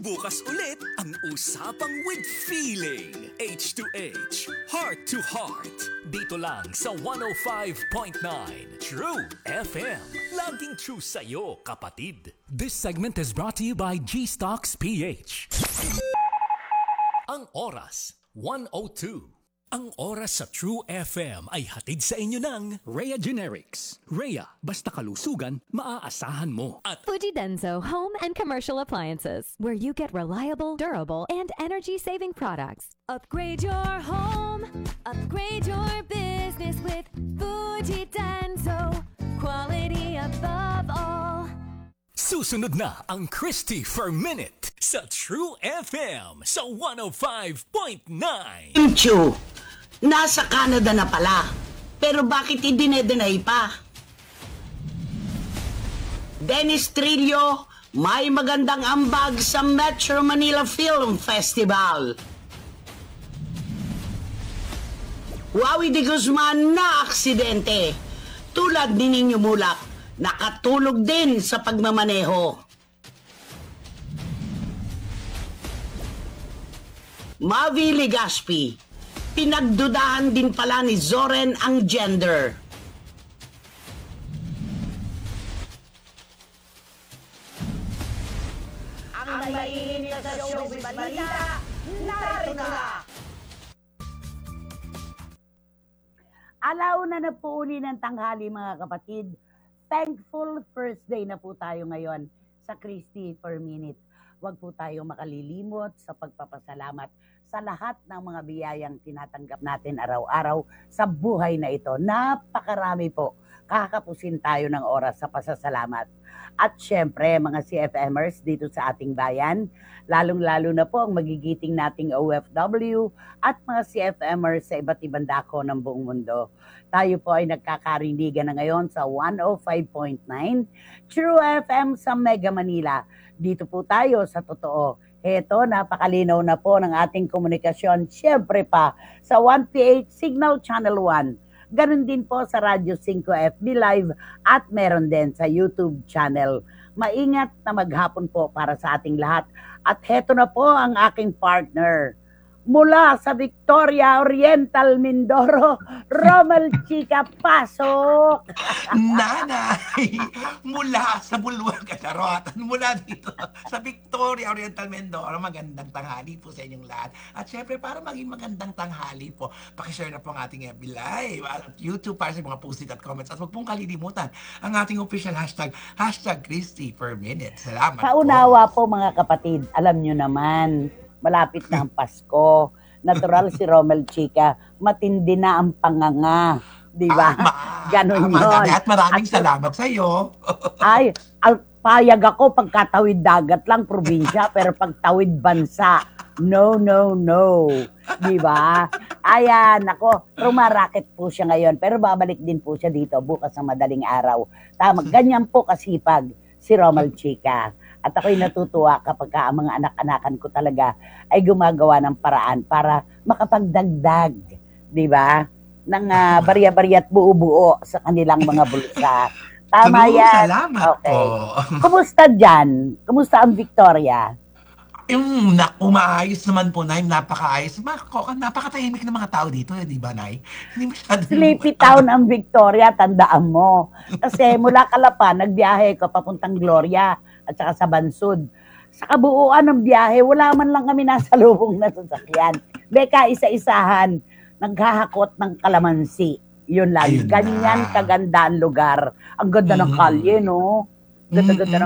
Bukas ulit ang Usapang with Feeling. H2H, Heart to Heart. Dito lang sa 105.9 True FM. Laging true sa'yo, kapatid. This segment is brought to you by G-Stocks PH. Ang oras, 1:02. Ang oras sa True FM ay hatid sa inyo ng Rhea Generics. Rhea, basta kalusugan, maaasahan mo. At Fujidenzo Home and Commercial Appliances, where you get reliable, durable, and energy-saving products. Upgrade your home, upgrade your business with Fujidenzo. Quality above all. susunod na ang Christy for Minute sa True FM sa 105.9. Chu, nasa Canada na pala. Pero bakit i-deny pa? Dennis Trillo, may magandang ambag sa Metro Manila Film Festival. Wawi de Guzman na aksidente. Tulad ni Nino Mulak, nakatulog din sa pagmamaneho. Mavi Legaspi, pinagdudahan din pala ni Zoren ang gender. Ang maiinit sa showbiz balita, narito na! Alauna na po uli ng tanghali mga kapatid. Thankful first day na po tayo ngayon sa Christy for Minute. Huwag po tayo makalilimot sa pagpapasalamat sa lahat ng mga biyayang tinatanggap natin araw-araw sa buhay na ito. Napakarami po. Kakapusin tayo ng oras sa pasasalamat. At syempre, mga CFMers dito sa ating bayan, lalong-lalo na po ang magigiting nating OFW at mga CFMers sa iba't ibang dako ng buong mundo. Tayo po ay nagkakarinigan na ngayon sa 105.9 True FM sa Mega Manila. Dito po tayo sa totoo. Heto, napakalinaw na po ng ating komunikasyon. Syempre pa sa 1PH Signal Channel 1. Ganon din po sa Radyo 5 FB Live at meron din sa YouTube channel. Maingat na maghapon po para sa ating lahat. At heto na po ang aking partner. Mula sa Victoria Oriental, Mindoro, Romel Chica, pasok! Nanay! Mula sa Bulwag at Aroatan, mula dito sa Victoria Oriental, Mindoro, magandang tanghali po sa inyong lahat. At syempre, para maging magandang tanghali po, pakishare na po ang ating FB Live at YouTube para sa mga post at comments. At huwag pong kalilimutan ang ating official hashtag, Christy per Minute. Salamat Paunawa po mga kapatid, alam nyo naman, malapit na ang Pasko. Natural si Romel Chica, matindi na ang panganga. Di ba? Ganon yun. At maraming salamat sa iyo. Ay, payag ako pagkatawid dagat lang, probinsya, pero pagtawid bansa, no, no, no. Di ba? Ayan, ako, rumaraket po siya ngayon, pero babalik din po siya dito bukas ng madaling araw. Tama, ganyan po kasipag si Romel Chica. At ako'y natutuwa kapag ang mga anak-anakan ko talaga ay gumagawa ng paraan para makapagdagdag, di ba? Ng barya-barya at buo-buo sa kanilang mga bulsa. Tama yan. Salamat okay. po. Kumusta dyan? Kumusta ang Victoria? Yung umaayos naman po, Nay, napakaayos. Napakatahimik ng mga tao dito, di ba, Nay? Hindi masyadong... Sleepy town ang Victoria, tandaan mo. Kasi mula Calapan, nagbiyahe ko papuntang Gloria at saka sa Bansud. Sa kabuuan ng biyahe, wala man lang kami nasa lubong na sasakyan. Beka, isa-isahan, naghahakot ng kalamansi. Yun lang. Ganyan kaganda ang lugar. Ang ganda ng kalye, no? Ganda-ganda